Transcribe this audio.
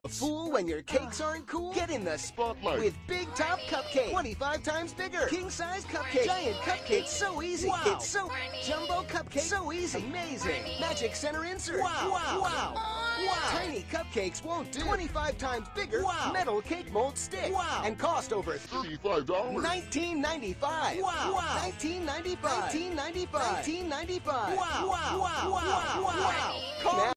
A fool when your cakes aren't cool? Get in the Spotlight. with Big Top Cupcake. 25 times bigger. King size cupcake. Giant cupcake. So easy. Wow. It's so jumbo cupcake. So easy. Amazing. Magic center insert. Wow. Wow. Wow. Wow. Tiny cupcakes won't do. 25 times bigger. Wow. Metal cake mold stick. Wow. And cost over $35. $19.95. Wow. Wow. $19.95. $19.95. $19.95. Wow. Wow. Wow. Wow. Call